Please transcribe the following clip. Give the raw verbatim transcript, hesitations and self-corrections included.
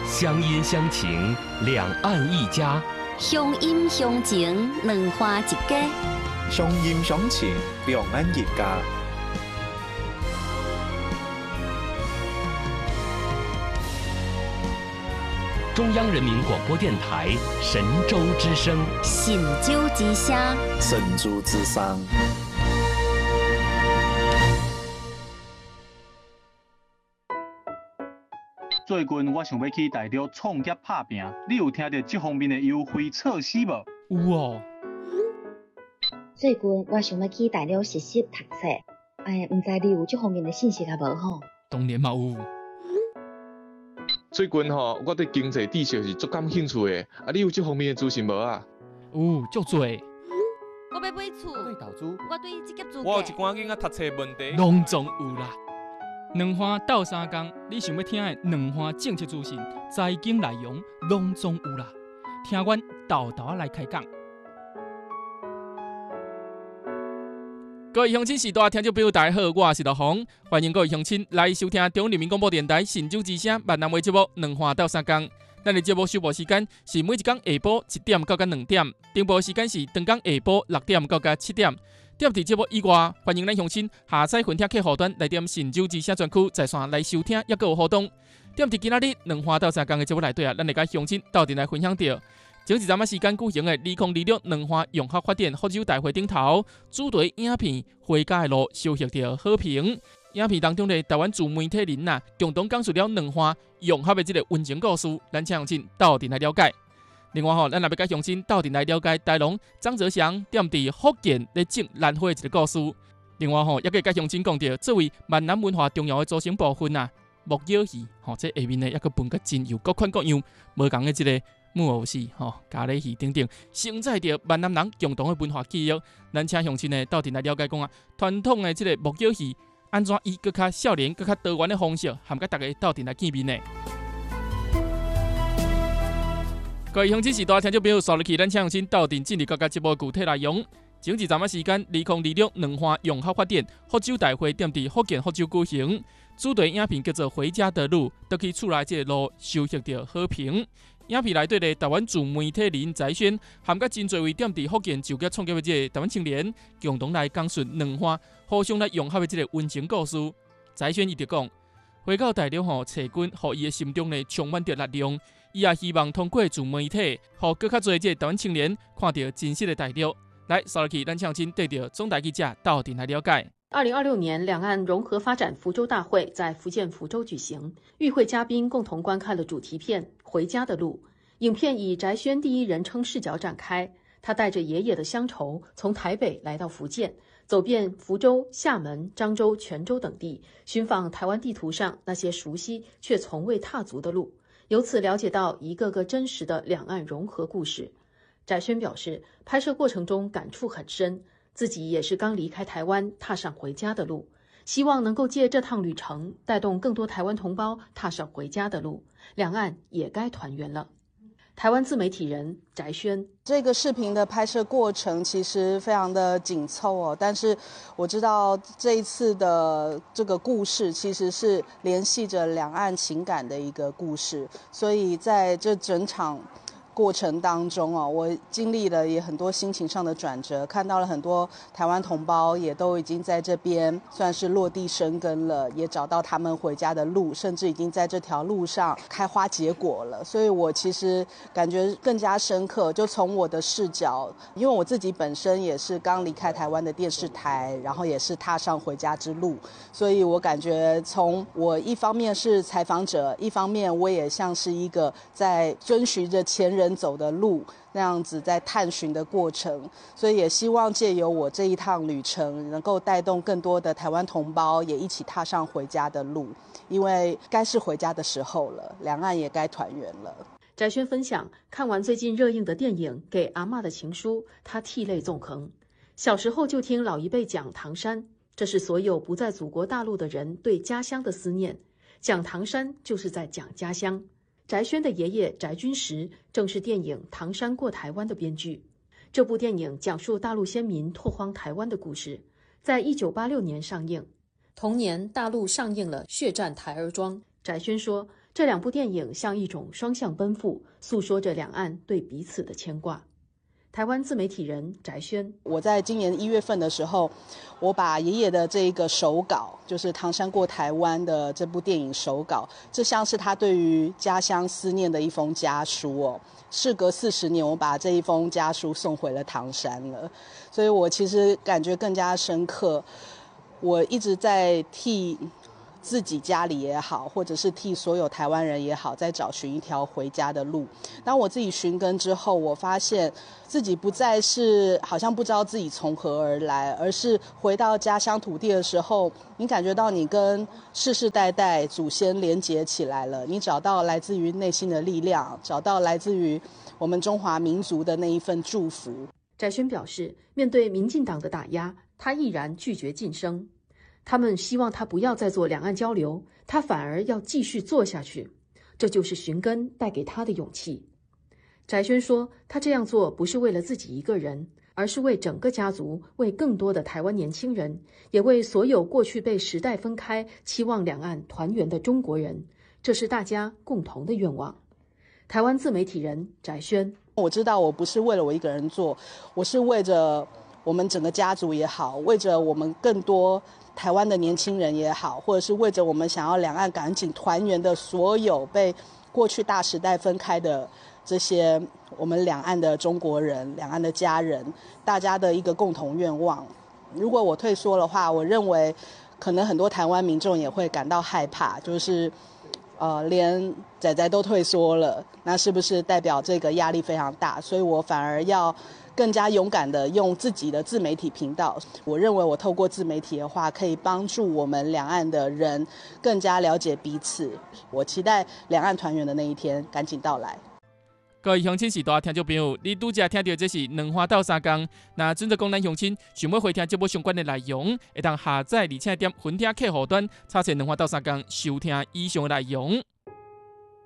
乡音乡情，两岸一家； 乡音乡情，两花一家； 乡音乡情，两岸一家。 中央人民广播电台神州之声， 神州之声， 神州之声。 最近我想要去大陆创业打拼，你有听到这方面的优惠措施无？ 有哦。 最近我想要去大陆实习读册，哎，唔知你有这方面的信息啊无吼？ 当然嘛有。 最近吼，我对经济知识是足感兴趣的，啊，你有这方面的资讯无啊？ 有，足多。 我要买厝， 我对投资， 我对职业资格， 我有一寡囡仔读册问题， 拢总有啦。两花斗三工，你想要听的两花政策资讯、财经内容，拢总有啦。听阮豆豆来开讲。各位乡亲时代听众朋友，大家好，我是老洪，欢迎各位乡亲来收听中央人民广播电台神州之声闽南话节目《两花斗三工》。咱的节目首播时间是每一天下晡一点到甲两点，顶播时间是当天下晡六点到甲七点。点伫节目以外，欢迎咱乡亲下载分听客户端来点神州之声专区，在线来收听，也阁有互动。点伫今仔日两花斗三工的节目内底啊，咱来甲乡亲斗阵来分享到。前一阵仔时间举行的二零二六两花融合发展福州大会顶头，主题影片《回家的路》收获到好评。影片当中的台湾自媒体人呐，共同讲述了两花融合的这个温情故事，咱请乡亲斗阵来了解。另外吼，咱也要甲乡亲斗阵来了解台龙张泽祥踮伫福建咧种兰花的一个故事。另外吼，也可以甲乡亲讲到作为闽南文化重要的组成部分呐，木偶戏吼，这下面呢也阁分个真有各款各样无同的这个木偶戏吼、咖喱戏等等，承载着闽南人共同的文化记忆。咱请乡亲呢斗阵来了解讲啊，传统的这个木偶戏安怎以更较少年、更较多元的方式，含甲大家斗阵来见面呢？各位乡亲时代听众朋友，刷入去，咱请乡亲斗阵进入各个节目具体内容。前一站仔时间，二零二六两花融合发展福州大会踮伫福建福州举行，主题影片叫做《回家的路》，倒去厝内这个路收获到好评。影片内底的台湾自媒体人翟轩，含甲真侪位踮伫福建就业创业的这个台湾青年，共同来讲述两花互相来融合的这个温情故事。翟轩伊就讲，回到大陆吼，找军，互伊的心中呢充满着力量。伊也希望通过自媒体，互更较侪这台湾青年看到真实的大陆。来，扫入去，咱乡亲对着总台记者斗阵来了解。 二零二六年两岸融合发展福州大会在福建福州举行，与会嘉宾共同观看了主题片《回家的路》。影片以翟轩第一人称视角展开，他带着爷爷的乡愁，从台北来到福建，走遍福州、厦门、漳州、泉州等地，寻访台湾地图上那些熟悉却从未踏足的路，由此了解到一个个真实的两岸融合故事。翟轩表示，拍摄过程中感触很深，自己也是刚离开台湾，踏上回家的路，希望能够借这趟旅程，带动更多台湾同胞踏上回家的路，两岸也该团圆了。台湾自媒体人翟轩， 这个视频的拍摄过程其实非常的紧凑哦，但是我知道这一次的这个故事其实是联系着两岸情感的一个故事，所以在这整场过程当中哦，我经历了也很多心情上的转折，看到了很多台湾同胞也都已经在这边算是落地生根了，也找到他们回家的路，甚至已经在这条路上开花结果了。所以我其实感觉更加深刻，就从我的视角，因为我自己本身也是刚离开台湾的电视台，然后也是踏上回家之路，所以我感觉从我一方面是采访者，一方面我也像是一个在遵循着前人走的路那样子在探寻的过程，所以也希望借由我这一趟旅程，能够带动更多的台湾同胞也一起踏上回家的路，因为该是回家的时候了，两岸也该团圆了。 翟轩分享，看完最近热映的电影《给阿嬷的情书》，他涕泪纵横。小时候就听老一辈讲唐山，这是所有不在祖国大陆的人对家乡的思念，讲唐山就是在讲家乡。翟轩的爷爷翟君实正是电影《唐山过台湾》的编剧。这部电影讲述大陆先民拓荒台湾的故事，在一九八六年上映。同年，大陆上映了《血战台儿庄》。翟轩说， 这两部电影像一种双向奔赴，诉说着两岸对彼此的牵挂。台湾自媒体人翟轩， 我在今年一月份的时候，我把爷爷的这个手稿，就是《唐山过台湾》的这部电影手稿，这像是他对于家乡思念的一封家书哦。事隔四十年，我把这一封家书送回了唐山了，所以我其实感觉更加深刻。我一直在替自己家里也好，或者是替所有台湾人也好，在找寻一条回家的路。当我自己寻根之后，我发现自己不再是好像不知道自己从何而来，而是回到家乡土地的时候，你感觉到你跟世世代代祖先连结起来了，你找到来自于内心的力量，找到来自于我们中华民族的那一份祝福。 翟轩表示，面对民进党的打压，他毅然拒绝晋升。他们希望他不要再做两岸交流，他反而要继续做下去，这就是寻根带给他的勇气。翟轩说，他这样做不是为了自己一个人，而是为整个家族，为更多的台湾年轻人，也为所有过去被时代分开、期望两岸团圆的中国人，这是大家共同的愿望。台湾自媒体人翟轩， 我知道我不是为了我一个人做，我是为着我们整个家族也好，为着我们更多台湾的年轻人也好，或者是为着我们想要两岸赶紧团圆的所有被过去大时代分开的这些我们两岸的中国人、两岸的家人，大家的一个共同愿望。如果我退缩的话，我认为可能很多台湾民众也会感到害怕，就是呃，连仔仔都退缩了，那是不是代表这个压力非常大？所以我反而要更加勇敢的用自己的自媒体频道。我认为我透过自媒体的话，可以帮助我们两岸的人更加了解彼此。我期待两岸团圆的那一天赶紧到来。 各位乡亲时代听众朋友，你拄则听到这是两花斗三工。那准则讲咱乡亲想要回听节目相关的内容，会当下载而且点分听客户端查询两花斗三工收听以上的内容。